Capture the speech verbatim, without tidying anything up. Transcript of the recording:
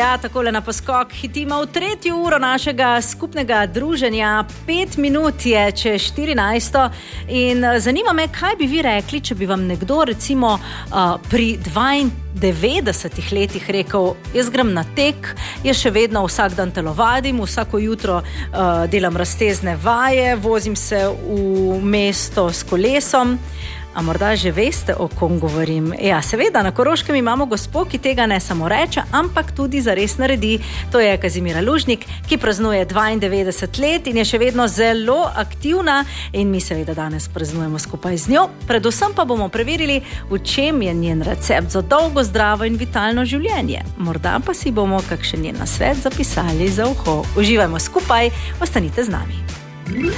Ja, takole na poskok hitima v tretjo uro našega skupnega druženja. Pet minut je čez štirinajsto in zanima me, kaj bi vi rekli, če bi vam nekdo recimo uh, pri dvaindevetdesetih letih rekel, jaz grem na tek, jaz še vedno vsak dan telovadim, vsako jutro uh, delam raztezne vaje, vozim se v mesto s kolesom. A morda že veste, o kom govorim? Ja, seveda, na Koroškem imamo gospo, ki tega ne samo reče, ampak tudi zares naredi. To je Kazimira Lužnik, ki praznuje dvaindevetdeset let in je še vedno zelo aktivna in mi seveda danes praznujemo skupaj z njo. Predvsem pa bomo preverili, v čem je njen recept za dolgo, zdravo in vitalno življenje. Morda pa si bomo kakšen njen nasvet zapisali za uho. Uživajmo skupaj, ostanite z nami.